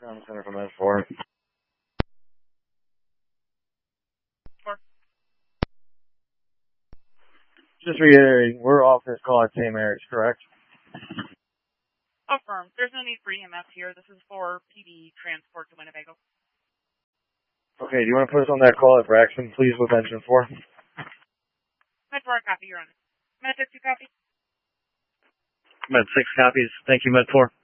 Ground Center from S4. Just reiterating, we're off this call at St. Mary's, correct? Affirmed. There's no need for EMS here. This is for PD transport to Winnebago. Okay, do you want to put us on that call at Braxton, please, with engine 4? Med 4, copy, you're on. Med 6, you copy? Med 6 copies. Thank you, Med 4.